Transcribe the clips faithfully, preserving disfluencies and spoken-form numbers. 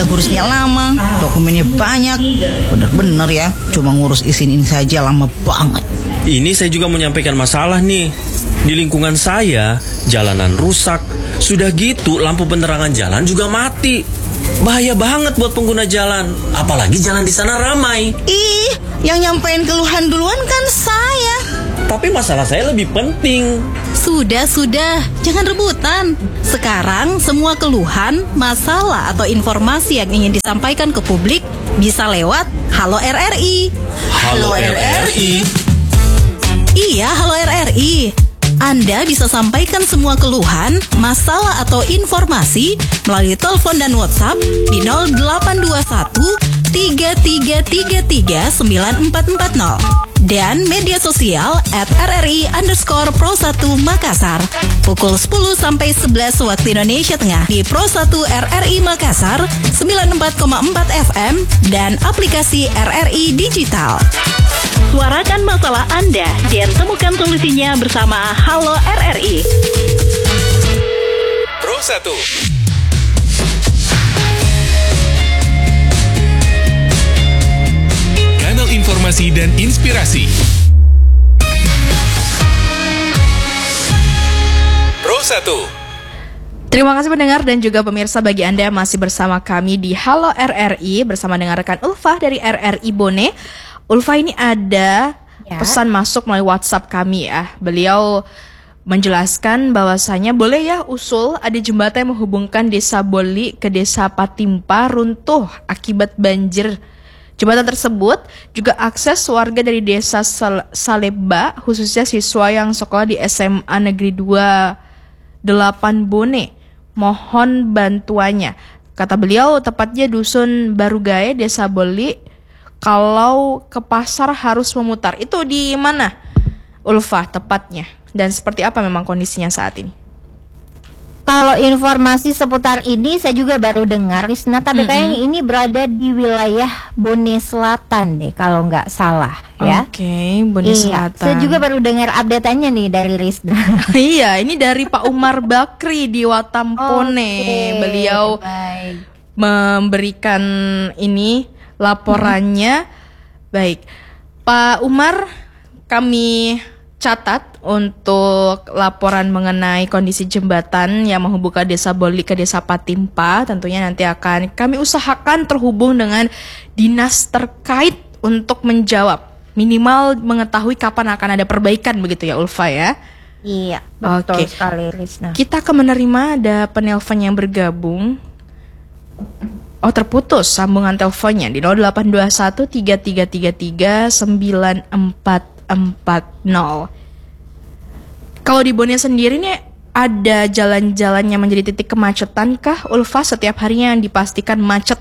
ngurusnya lama, dokumennya banyak. Bener-bener ya, cuma ngurus izin ini saja lama banget. Ini saya juga menyampaikan masalah nih. Di lingkungan saya, jalanan rusak. Sudah gitu, lampu penerangan jalan juga mati. Bahaya banget buat pengguna jalan. Apalagi jalan di sana ramai. Ih, yang nyampein keluhan duluan kan saya. Tapi masalah saya lebih penting. Sudah, sudah, jangan rebutan. Sekarang semua keluhan, masalah atau informasi yang ingin disampaikan ke publik bisa lewat Halo R R I. Halo R R I. Iya, Halo R R I. Anda bisa sampaikan semua keluhan, masalah atau informasi melalui telepon dan WhatsApp di nol delapan dua satu tiga tiga tiga tiga sembilan empat empat nol dan media sosial at rri underscore pro satu Makassar pukul sepuluh sampai sebelas waktu Indonesia Tengah di Pro satu R R I Makassar sembilan puluh empat koma empat F M dan aplikasi R R I Digital. Suarakan masalah Anda dan temukan solusinya bersama Halo R R I. Pro satu. Kanal informasi dan inspirasi. Pro satu. Terima kasih pendengar dan juga pemirsa, bagi Anda yang masih bersama kami di Halo R R I bersama dengan rekan Ulfa dari R R I Bone. Ulfa, ini ada ya. pesan masuk melalui WhatsApp kami ya. Beliau menjelaskan bahwasanya boleh ya usul ada jembatan yang menghubungkan desa Boli ke desa Patimpa runtuh akibat banjir. Jembatan tersebut juga akses warga dari desa Sal- Saleba, khususnya siswa yang sekolah di S M A Negeri dua delapan Bone. Mohon bantuannya. Kata beliau tepatnya Dusun Barugae, Desa Boli. Kalau ke pasar harus memutar. Itu di mana, Ulfa, tepatnya? Dan seperti apa memang kondisinya saat ini? Kalau informasi seputar ini saya juga baru dengar, Risna. Tapi mm-hmm. kayaknya ini berada di wilayah Bone Selatan deh, kalau nggak salah ya. Oke, okay, Bone iya, Selatan. Saya juga baru dengar update-nya nih dari Risna. Iya, ini dari Pak Umar Bakri di Watampone. Okay, beliau baik. memberikan ini laporannya. Hmm. Baik, Pak Umar, kami catat untuk laporan mengenai kondisi jembatan yang menghubungkan desa Boli ke desa Patimpa. Tentunya nanti akan kami usahakan terhubung dengan dinas terkait untuk menjawab, minimal mengetahui kapan akan ada perbaikan, begitu ya Ulfa ya? Iya, betul Oke. sekali Rizna. Kita akan menerima ada penelpon yang bergabung. Oh, terputus sambungan teleponnya di nol delapan dua satu tiga tiga tiga tiga sembilan empat empat nol. Kalau di Bone sendiri nih ada jalan-jalan yang menjadi titik kemacetan kah, Ulfa, setiap harinya yang dipastikan macet?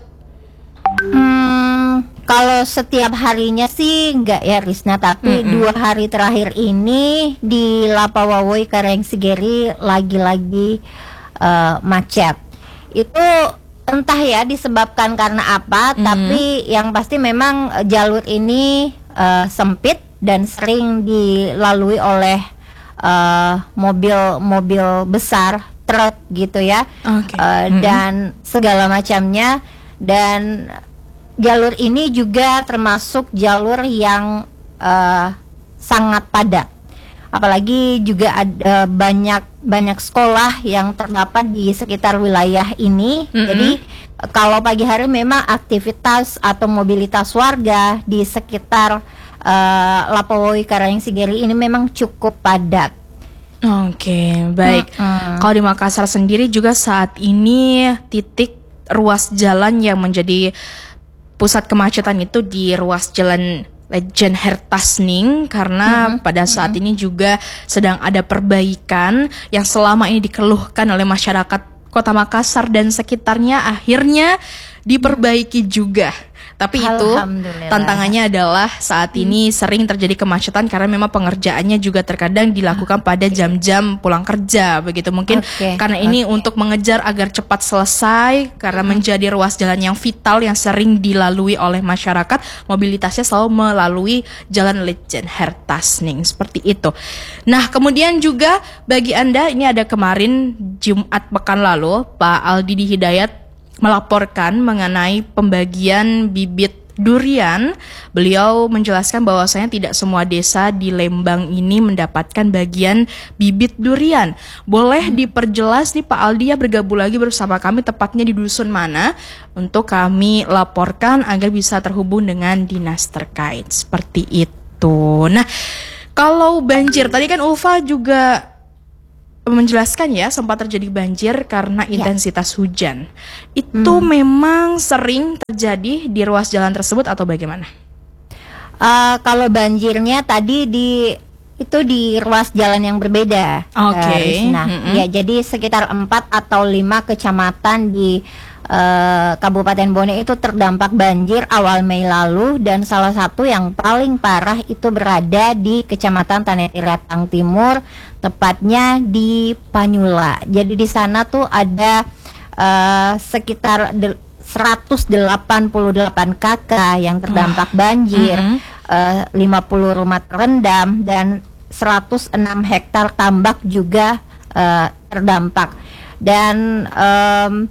Hmm, kalau setiap harinya sih enggak ya Risna, tapi mm-hmm. dua hari terakhir ini di Lapawawoi Karangsigeri lagi-lagi uh, macet. Itu entah ya disebabkan karena apa, mm-hmm. tapi yang pasti memang jalur ini uh, sempit dan sering dilalui oleh uh, mobil-mobil besar, truk gitu ya, okay. uh, mm-hmm. dan segala macamnya. Dan jalur ini juga termasuk jalur yang uh, sangat padat. Apalagi juga ada banyak banyak sekolah yang terdapat di sekitar wilayah ini. Mm-hmm. Jadi kalau pagi hari memang aktivitas atau mobilitas warga di sekitar uh, Lapawoi Karangsigeri ini memang cukup padat. Oke, okay, baik. Mm-hmm. Kalau di Makassar sendiri juga saat ini titik ruas jalan yang menjadi pusat kemacetan itu di ruas jalan Legend Hertasning, karena mm-hmm. pada saat mm-hmm. ini juga sedang ada perbaikan yang selama ini dikeluhkan oleh masyarakat Kota Makassar dan sekitarnya akhirnya diperbaiki juga. Tapi itu tantangannya adalah saat ini hmm. sering terjadi kemacetan karena memang pengerjaannya juga terkadang dilakukan pada okay. jam-jam pulang kerja begitu. Mungkin okay. karena ini okay. untuk mengejar agar cepat selesai karena hmm. menjadi ruas jalan yang vital yang sering dilalui oleh masyarakat, mobilitasnya selalu melalui Jalan Legend Hertasning seperti itu. Nah, kemudian juga bagi Anda ini ada kemarin Jumat pekan lalu Pak Aldidi Hidayat melaporkan mengenai pembagian bibit durian. Beliau menjelaskan bahwasanya tidak semua desa di Lembang ini mendapatkan bagian bibit durian. Boleh diperjelas nih Pak Aldi ya, bergabung lagi bersama kami, tepatnya di dusun mana, untuk kami laporkan agar bisa terhubung dengan dinas terkait. Seperti itu. Nah, kalau banjir, tadi kan Ulfa juga menjelaskan ya, sempat terjadi banjir karena Ya. intensitas hujan. Itu Hmm. memang sering terjadi di ruas jalan tersebut atau bagaimana? Uh, kalau banjirnya tadi di itu di ruas jalan yang berbeda. Oke. uh, Rizna. Mm-mm. Ya, jadi sekitar empat atau lima kecamatan di uh, Kabupaten Bone itu terdampak banjir awal Mei lalu, dan salah satu yang paling parah itu berada di Kecamatan Tanetiratang Timur, tepatnya di Panyula. Jadi di sana tuh ada uh, sekitar de- seratus delapan puluh delapan kakak yang terdampak banjir, Mm-mm. uh, lima puluh rumah terendam, dan seratus enam hektar tambak juga uh, terdampak. Dan um,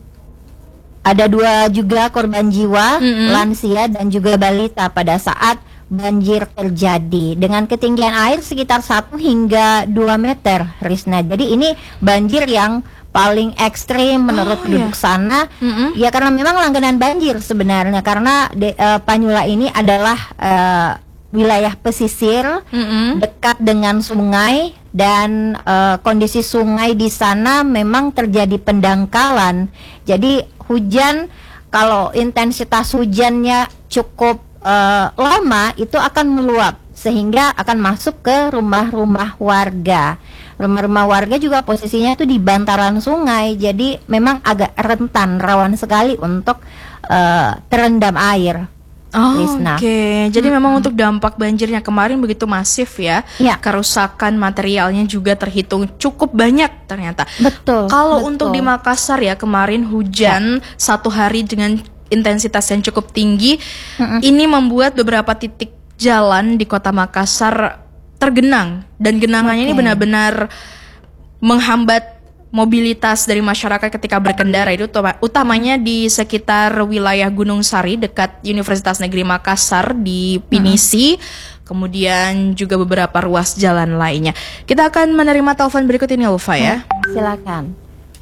ada dua juga korban jiwa, Mm-mm. lansia dan juga balita pada saat banjir terjadi dengan ketinggian air sekitar satu hingga dua meter, Risna. Jadi ini banjir yang paling ekstrim menurut Oh, penduduk iya. sana. Mm-mm. Ya, karena memang langganan banjir sebenarnya, karena de, eh, Panyula ini adalah eh, wilayah pesisir, Mm-mm. dekat dengan sungai, dan eh, kondisi sungai di sana memang terjadi pendangkalan. Jadi hujan, kalau intensitas hujannya cukup eh, lama, itu akan meluap sehingga akan masuk ke rumah-rumah warga. Rumah-rumah warga juga posisinya itu di bantaran sungai, jadi memang agak rentan, rawan sekali untuk eh, terendam air. Oh, Risna. Oke, jadi memang untuk dampak banjirnya kemarin begitu masif ya. Ya. Kerusakan materialnya juga terhitung cukup banyak ternyata. Betul. Kalau betul. untuk di Makassar ya, kemarin hujan satu hari dengan intensitas yang cukup tinggi. Ini membuat beberapa titik jalan di Kota Makassar tergenang, dan genangannya ini Oke. benar-benar menghambat mobilitas dari masyarakat ketika berkendara. Itu utama- utamanya di sekitar wilayah Gunung Sari dekat Universitas Negeri Makassar di Pinisi, kemudian juga beberapa ruas jalan lainnya. Kita akan menerima telepon berikut ini, Ulfa ya. Silakan.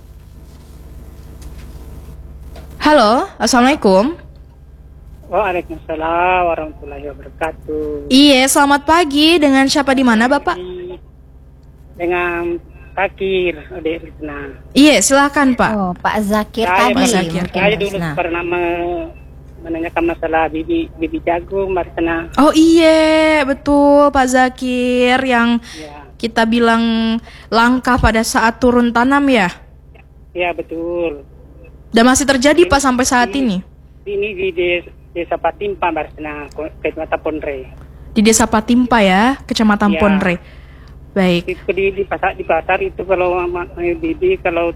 Halo, assalamualaikum. Waalaikumsalam warahmatullahi wabarakatuh. Iya, selamat pagi. Dengan siapa di mana, Bapak? Dengan Zakir, Adik Risna. Iya, silakan Pak. Oh, Pak Zakir Saya, tadi Pak Zakir. mungkin, saya dulu Risna. pernah me- menanyakan masalah bibi bibi jagung, Marisna. Oh iya, betul Pak Zakir yang Ya, kita bilang langka pada saat turun tanam ya. ya betul. Dan masih terjadi Pak sampai saat ini Ini di des- desa Patimpa, Marisna, Kecamatan Ponre. di Desa Patimpa ya, Kecamatan Ya. Ponre. Baik. Di, di, di pasar di pasar itu kalau ma- ma- bibi kalau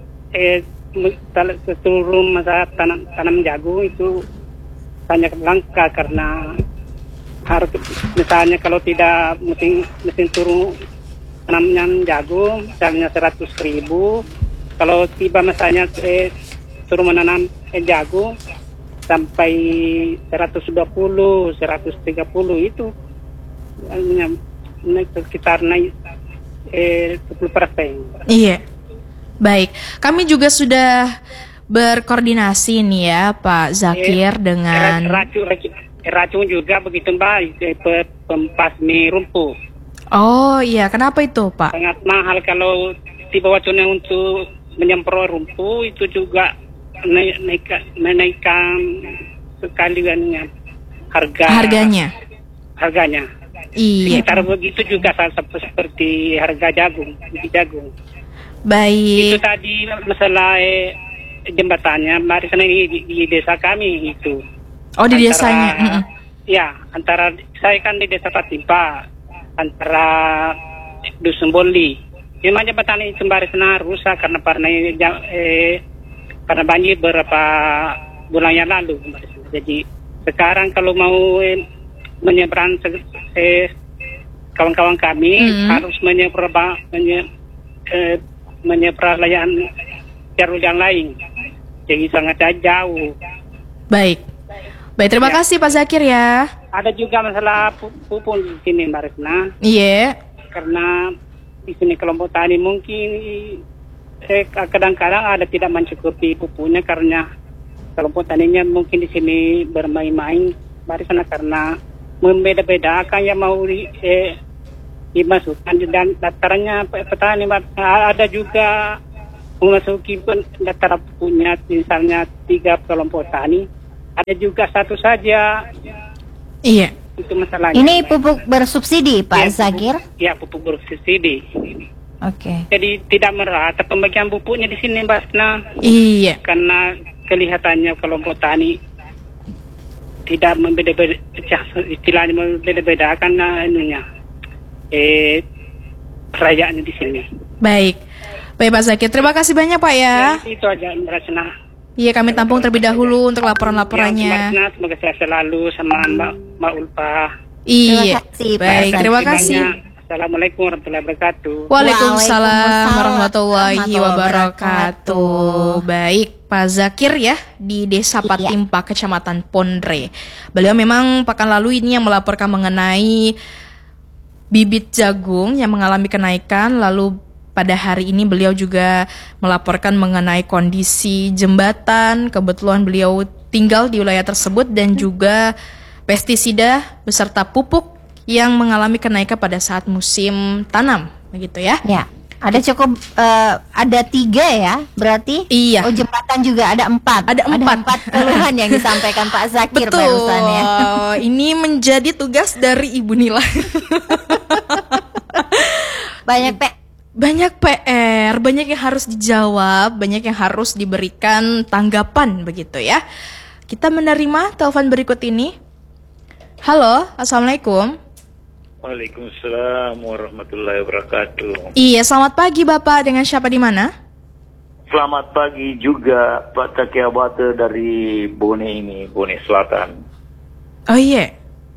eh me- kalau seluruh masa tanam tanam jagung itu sangat langka, karena harus misalnya kalau tidak mesin mesin turun tanamnya jagung misalnya seratus ribu, kalau tiba misalnya eh, suruh menanam eh, jagung sampai seratus dua puluh seratus tiga puluh itu hanya naik sekitar naik eh, sepuluh persen. Iya. Baik. Kami juga sudah berkoordinasi nih ya Pak Zakir dengan racun, racun, racun juga begitu baik, eh, pe- pembasmi rumput. Oh iya, kenapa itu Pak? Sangat mahal kalau tiba waktunya untuk menyemprot rumput, itu juga naik, naik, menaikkan sekali ininya, harga Harganya. harganya. Iya. Sekitar begitu juga sa- sep- seperti harga jagung, biji jagung. Itu Baik. tadi masalah eh, jembatannya, mari sana di, di, di desa kami itu. Oh di Antara- desanya. Mm-mm. Ya, antara saya kan di desa Patimpa, antara Dusun Boli. Memang jembatan itu Mbak Risna rusak karena pernah eh, karena banjir beberapa bulan yang lalu, Mbak Risna. Jadi sekarang kalau mau eh, menyeberang se- eh, kawan-kawan kami Mhm. harus menyeberang menye, eh, menyeberang layan jalur yang lain. jadi sangat jauh. Baik. Baik, terima Ya. kasih Pak Zakir ya. Ada juga masalah pu- pupuk di sini Mbak Risna, Iya. karena di sini kelompok tani mungkin eh, kadang-kadang ada tidak mencukupi pupuknya karena kelompok taninya mungkin di sini bermain-main Mbak Risna, karena membeda-bedakan yang mau di, eh, dimasukkan dan daftarnya petani. Ada juga memasuki daftar pupuknya misalnya tiga kelompok tani, ada juga satu saja. Iya. Itu masalahnya. Ini pupuk bersubsidi Pak Ya, Zakir. pupuk, ya pupuk bersubsidi. Oke. Jadi tidak merata pembagian pupuknya di sini Mbak Sna, Iya. karena kelihatannya kelompok tani tidak membeda-beda, istilahnya membeda-bedakan nah, inunya, eh perayaannya di sini. Baik. Baik Pak Zakir, terima kasih banyak Pak ya. Ya, itu aja Mbak Sna. Iya, kami tampung terlebih dahulu untuk Ya, Mbak laporan-laporannya. Sna, semoga saya selalu sama Mbak Mbak Ulfa. Iya. Terima kasih, Pak Baik, Zakir. terima kasih. Banyak. Assalamualaikum warahmatullahi wabarakatuh. Waalaikumsalam Waalaikumsalam warahmatullahi warahmatullahi wabarakatuh. Baik, Pak Zakir ya di Desa Iya. Patimpa, Kecamatan Pondre. Beliau memang pekan lalu ini yang melaporkan mengenai bibit jagung yang mengalami kenaikan, lalu pada hari ini beliau juga melaporkan mengenai kondisi jembatan. Kebetulan beliau tinggal di wilayah tersebut dan juga pestisida beserta pupuk yang mengalami kenaikan pada saat musim tanam, begitu ya? Ya. Ada cukup eh, ada tiga ya, berarti? Iya. Oh, jembatan juga ada empat. Ada empat. keluhan yang disampaikan Pak Zakir Betul. barusan ya. Ini menjadi tugas dari Ibu Nila. Banyak Pak. Banyak P R, banyak yang harus dijawab, banyak yang harus diberikan tanggapan, begitu ya. Kita menerima telepon berikut ini. Halo, assalamualaikum. Waalaikumsalam warahmatullahi wabarakatuh. Iya, selamat pagi Bapak. Dengan siapa di mana? Selamat pagi juga Pak Taki Abate dari Bone ini, Bone Selatan. Oh iya.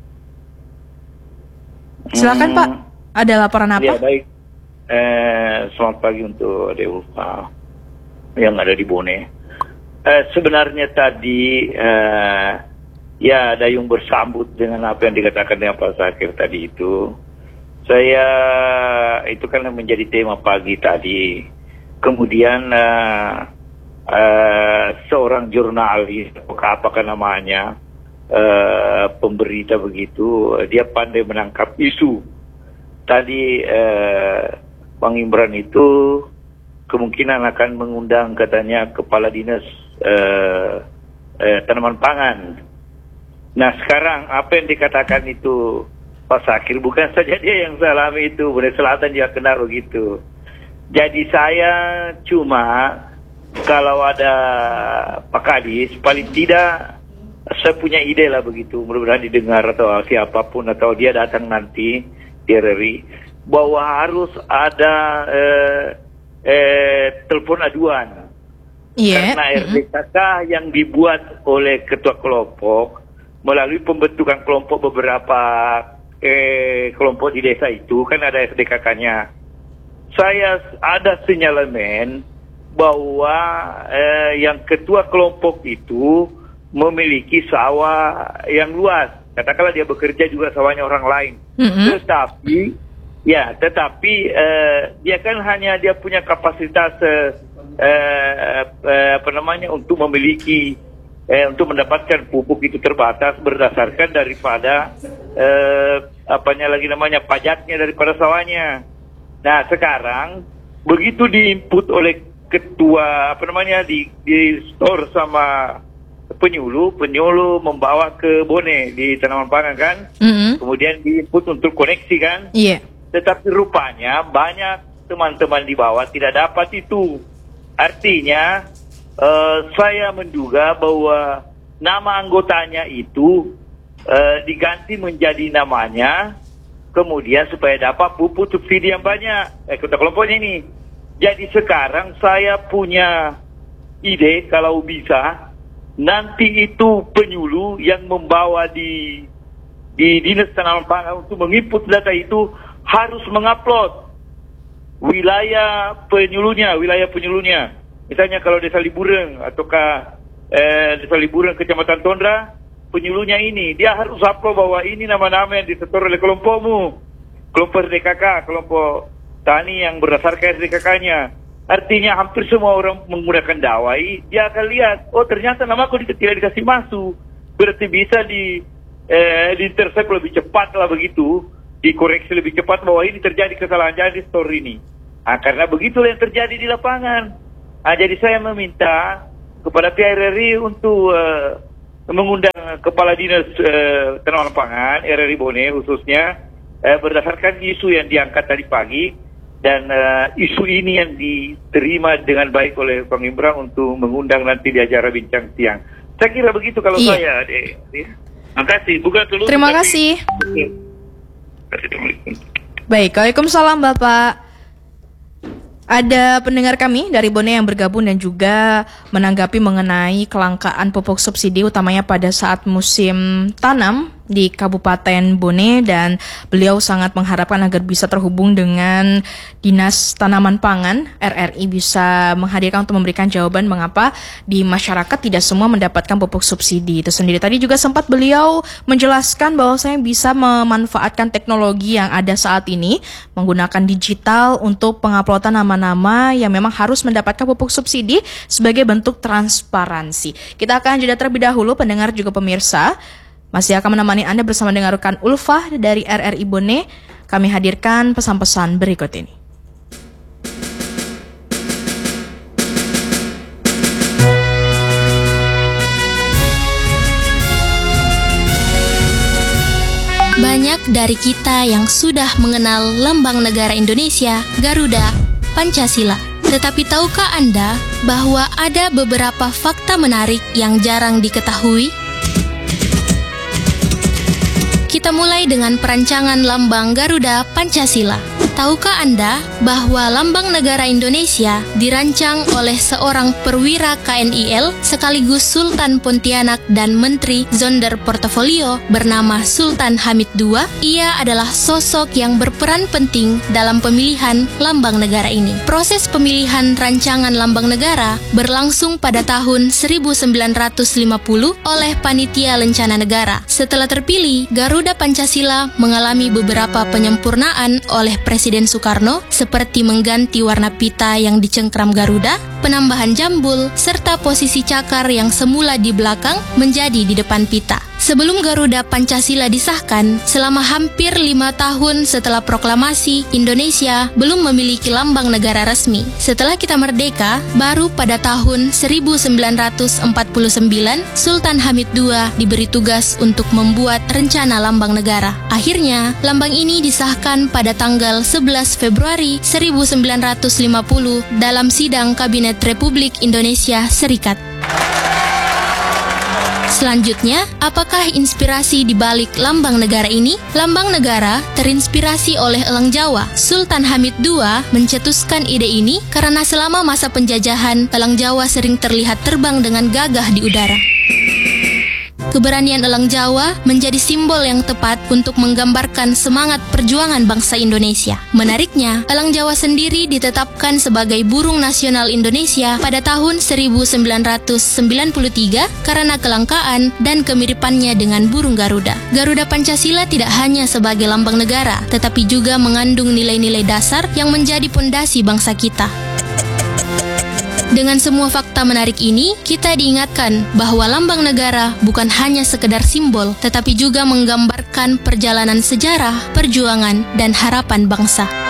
Silakan Hmm, Pak. Ada laporan apa? Ya baik. Eh, selamat pagi untuk Dewa yang ada di Bone. Eh, sebenarnya tadi eh, ya Dayung bersambut dengan apa yang dikatakan dengan Pak Zakir tadi itu. Saya itu kan menjadi tema pagi tadi. Kemudian uh, uh, seorang jurnalis, apakah apakah namanya, uh, pemberita begitu, dia pandai menangkap isu. Tadi uh, Bang Imran itu kemungkinan akan mengundang katanya kepala dinas uh, uh, tanaman pangan. Nah sekarang apa yang dikatakan itu Pak Zakir bukan saja dia yang salami itu, Bone Selatan juga kena begitu. Jadi saya cuma kalau ada Pak Kadis paling tidak saya punya ide lah begitu, mudah-mudahan didengar atau siapapun atau dia datang nanti di R R I bahwa harus ada eh, eh, telepon aduan. Iya. Karena R D K K yang dibuat oleh ketua kelompok melalui pembentukan kelompok beberapa eh, kelompok di desa itu kan ada R D K K-nya. Saya ada sinyalemen bahwa eh, yang ketua kelompok itu memiliki sawah yang luas. Katakanlah dia bekerja juga sawahnya orang lain. Mm-hmm. Tetapi, ya, tetapi eh, dia kan hanya dia punya kapasitas eh, eh, eh, apa namanya untuk memiliki eh, untuk mendapatkan pupuk itu terbatas berdasarkan daripada eh, apanya lagi namanya pajaknya daripada sawahnya. Nah sekarang begitu diinput oleh ketua apa namanya di di store sama penyuluh, penyuluh membawa ke Bone di tanaman pangan kan, Mm-hmm. kemudian diinput untuk koneksi kan, Iya. tetapi rupanya banyak teman-teman di bawah tidak dapat itu. Artinya eh, saya menduga bahwa nama anggotanya itu eh, diganti menjadi namanya. Kemudian supaya dapat pupuk subsidi yang banyak, eh, ketua kelompoknya ini. Jadi sekarang saya punya ide kalau bisa nanti itu penyuluh yang membawa di di dinas tanaman pangan untuk menginput data itu harus mengupload wilayah penyuluhnya, wilayah penyuluhnya. Misalnya kalau desa Libureng ataukah eh, desa Libureng Kecamatan Tondra, penyuluhnya ini, dia harus upload bahwa ini nama-nama yang disetor oleh kelompokmu, kelompok S D K K, kelompok tani yang berdasarkan S D K K-nya. Artinya hampir semua orang menggunakan dawai, dia akan lihat, oh ternyata namaku tidak dikasih masuk, berarti bisa di eh, di-intercept lebih cepat lah begitu, dikoreksi lebih cepat bahwa ini terjadi kesalahan jadi store ini. Nah, karena begitulah yang terjadi di lapangan. Nah, jadi saya meminta kepada P R R I untuk uh, mengundang Kepala Dinas uh, Tanaman Pangan R R I Bone khususnya uh, berdasarkan isu yang diangkat tadi pagi dan uh, isu ini yang diterima dengan baik oleh Bang Imran untuk mengundang nanti di acara bincang siang. Saya kira begitu kalau iya. saya. Deh. Terima kasih. Bukan seluruh, Terima tapi... kasih. Assalamualaikum. Baik, Waalaikumsalam Bapak. Ada pendengar kami dari Bone yang bergabung dan juga menanggapi mengenai kelangkaan pupuk subsidi utamanya pada saat musim tanam di Kabupaten Bone, dan beliau sangat mengharapkan agar bisa terhubung dengan Dinas Tanaman Pangan R R I bisa menghadirkan untuk memberikan jawaban mengapa di masyarakat tidak semua mendapatkan pupuk subsidi itu sendiri. Tadi juga sempat beliau menjelaskan bahwa saya bisa memanfaatkan teknologi yang ada saat ini menggunakan digital untuk penguploadan nama-nama yang memang harus mendapatkan pupuk subsidi sebagai bentuk transparansi. Kita akan jeda terlebih dahulu, pendengar juga pemirsa. Masih akan menemani Anda bersama dengan rekan Ulfah dari R R I Bone. Kami hadirkan pesan-pesan berikut ini. Banyak dari kita yang sudah mengenal lambang negara Indonesia, Garuda, Pancasila. Tetapi tahukah Anda bahwa ada beberapa fakta menarik yang jarang diketahui? Kita mulai dengan perancangan lambang Garuda Pancasila. Tahukah Anda bahwa lambang negara Indonesia dirancang oleh seorang perwira K N I L sekaligus Sultan Pontianak dan Menteri Zonder Portofolio bernama Sultan Hamid kedua? Ia adalah sosok yang berperan penting dalam pemilihan lambang negara ini. Proses pemilihan rancangan lambang negara berlangsung pada tahun seribu sembilan ratus lima puluh oleh Panitia Lencana Negara. Setelah terpilih, Garuda Pancasila mengalami beberapa penyempurnaan oleh Presiden Soekarno, seperti mengganti warna pita yang dicengkram Garuda, penambahan jambul, serta posisi cakar yang semula di belakang menjadi di depan pita. Sebelum Garuda Pancasila disahkan, selama hampir lima tahun setelah proklamasi, Indonesia belum memiliki lambang negara resmi. Setelah kita merdeka, baru pada tahun seribu sembilan ratus empat puluh sembilan, Sultan Hamid kedua diberi tugas untuk membuat rencana lambang negara. Akhirnya, lambang ini disahkan pada tanggal sebelas Februari seribu sembilan ratus lima puluh dalam sidang Kabinet Republik Indonesia Serikat. Selanjutnya, apakah inspirasi di balik lambang negara ini? Lambang negara terinspirasi oleh elang Jawa. Sultan Hamid kedua mencetuskan ide ini karena selama masa penjajahan, elang Jawa sering terlihat terbang dengan gagah di udara. Keberanian elang Jawa menjadi simbol yang tepat untuk menggambarkan semangat perjuangan bangsa Indonesia. Menariknya, elang Jawa sendiri ditetapkan sebagai burung nasional Indonesia pada tahun seribu sembilan ratus sembilan puluh tiga karena kelangkaan dan kemiripannya dengan burung Garuda. Garuda Pancasila tidak hanya sebagai lambang negara, tetapi juga mengandung nilai-nilai dasar yang menjadi pondasi bangsa kita. Dengan semua fakta menarik ini, kita diingatkan bahwa lambang negara bukan hanya sekedar simbol, tetapi juga menggambarkan perjalanan sejarah, perjuangan, dan harapan bangsa.